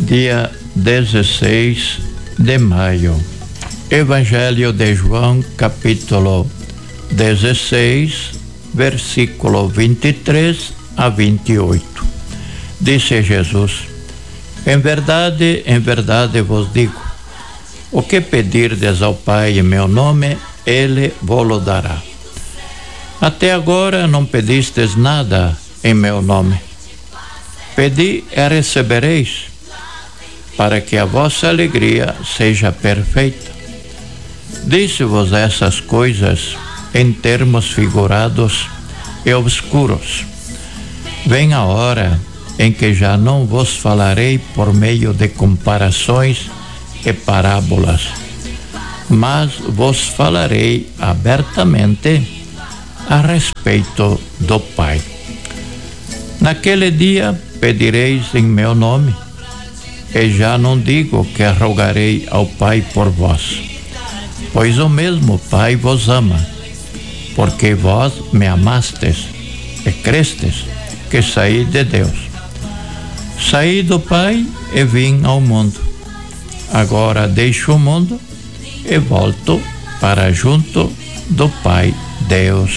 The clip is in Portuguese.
dia 16 de maio. Evangelho de João, capítulo 16, versículo 23 a 28. Disse Jesus: em verdade vos digo, o que pedirdes ao Pai em meu nome, Ele vos dará. Até agora não pedistes nada em meu nome. Pedi e recebereis, para que a vossa alegria seja perfeita. Disse-vos essas coisas em termos figurados e obscuros. Vem a hora em que já não vos falarei por meio de comparações e parábolas, mas vos falarei abertamente a respeito do Pai. Naquele dia pedireis em meu nome, e já não digo que rogarei ao Pai por vós, pois o mesmo Pai vos ama, porque vós me amastes e crestes que saí de Deus. Saí do Pai e vim ao mundo. Agora deixo o mundo e volto para junto do Pai Deus.